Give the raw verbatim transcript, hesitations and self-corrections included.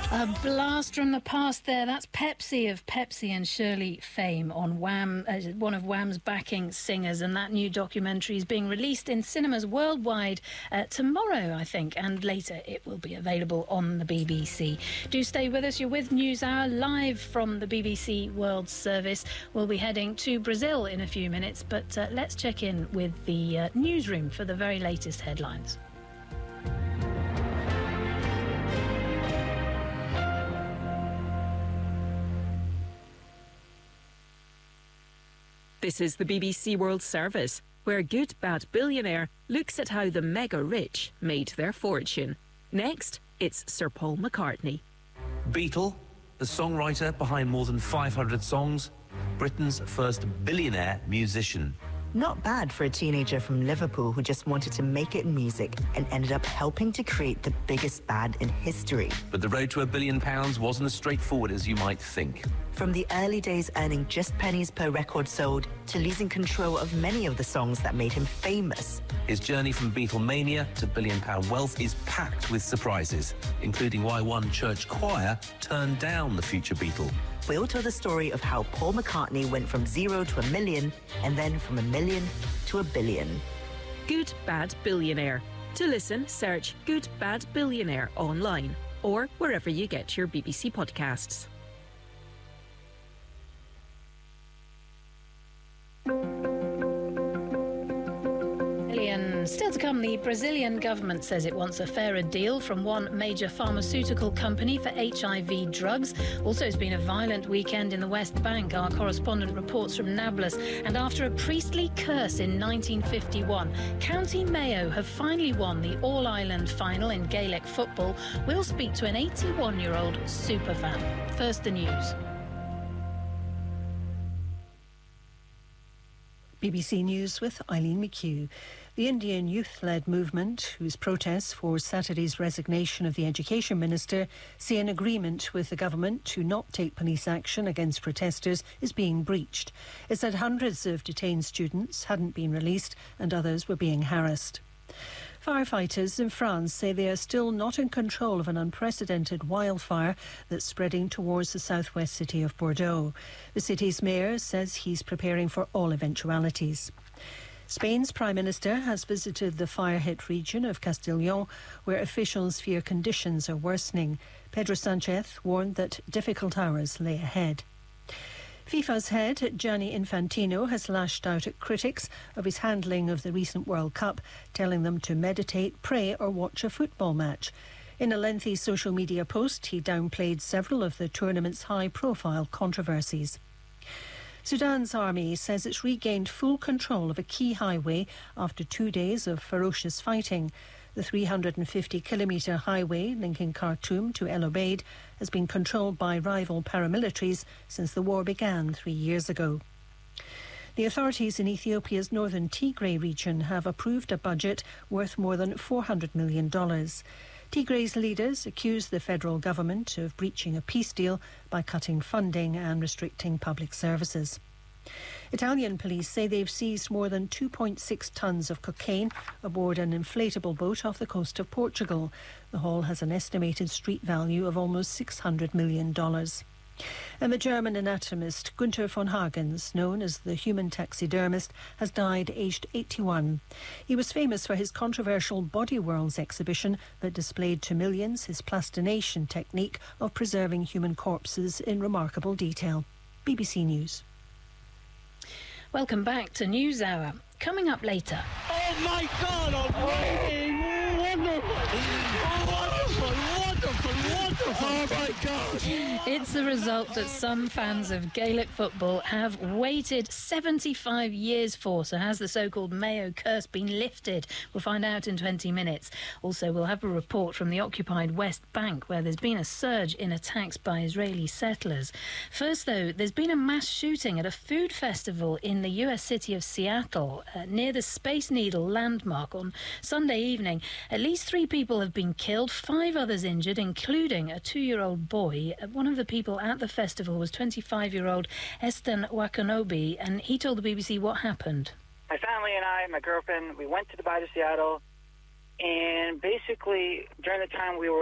A blast from the past there. That's Pepsi of Pepsi and Shirley fame on Wham, uh, one of Wham's backing singers, and that new documentary is being released in cinemas worldwide uh, tomorrow, I think, and later it will be available on the B B C. Do stay with us. You're with NewsHour live from the B B C World Service. We'll be heading to Brazil in a few minutes, but uh, let's check in with the uh, newsroom for the very latest headlines. This is the B B C World Service, where Good Bad Billionaire looks at how the mega rich made their fortune. Next, it's Sir Paul McCartney. Beatle, the songwriter behind more than five hundred songs, Britain's first billionaire musician. Not bad for a teenager from Liverpool who just wanted to make it in music and ended up helping to create the biggest band in history. But the road to a billion pounds wasn't as straightforward as you might think. From the early days earning just pennies per record sold to losing control of many of the songs that made him famous. His journey from Beatlemania to billion-pound wealth is packed with surprises, including why one church choir turned down the future Beatle. We'll tell the story of how Paul McCartney went from zero to a million and then from a million to a billion. Good Bad Billionaire. To listen, search Good Bad Billionaire online or wherever you get your B B C podcasts. Still to come, the Brazilian government says it wants a fairer deal from one major pharmaceutical company for H I V drugs. Also, it's been a violent weekend in the West Bank. Our correspondent reports from Nablus. And after a priestly curse in nineteen fifty-one, County Mayo have finally won the All-Ireland final in Gaelic football. We'll speak to an eighty-one-year-old superfan. First, the news. B B C News with Eileen McHugh. The Indian youth-led movement, whose protests for Saturday's resignation of the Education Minister see an agreement with the government to not take police action against protesters, is being breached. It said hundreds of detained students hadn't been released and others were being harassed. Firefighters in France say they are still not in control of an unprecedented wildfire that's spreading towards the southwest city of Bordeaux. The city's mayor says he's preparing for all eventualities. Spain's Prime Minister has visited the fire-hit region of Castellón, where officials fear conditions are worsening. Pedro Sánchez warned that difficult hours lay ahead. FIFA's head, Gianni Infantino, has lashed out at critics of his handling of the recent World Cup, telling them to meditate, pray or watch a football match. In a lengthy social media post, he downplayed several of the tournament's high-profile controversies. Sudan's army says it's regained full control of a key highway after two days of ferocious fighting. The three hundred fifty kilometre highway linking Khartoum to El Obeid has been controlled by rival paramilitaries since the war began three years ago. The authorities in Ethiopia's northern Tigray region have approved a budget worth more than four hundred million dollars. Tigray's leaders accuse the federal government of breaching a peace deal by cutting funding and restricting public services. Italian police say they've seized more than two point six tonnes of cocaine aboard an inflatable boat off the coast of Portugal. The haul has an estimated street value of almost six hundred million dollars. And the German anatomist Gunther von Hagens, known as the human taxidermist, has died aged eighty-one. He was famous for his controversial Body Worlds exhibition that displayed to millions his plastination technique of preserving human corpses in remarkable detail. B B C News. Welcome back to NewsHour. Coming up later. Oh my God, almighty! Wonderful! Wonderful, wonderful, wonderful! Oh my God! It's the result that some fans of Gaelic football have waited seventy-five years for. So has the so-called Mayo curse been lifted? We'll find out in twenty minutes. Also, we'll have a report from the occupied West Bank, where there's been a surge in attacks by Israeli settlers. First, though, there's been a mass shooting at a food festival in the U S city of Seattle, uh, near the Space Needle landmark on Sunday evening. At least three people have been killed, five others injured, including a two-year-old boy. Uh, one of the people at the festival was twenty-five-year-old Eston Wakanobi, and he told the B B C what happened. My family and I, my girlfriend, we went to the Dubai to Seattle, and basically during the time we were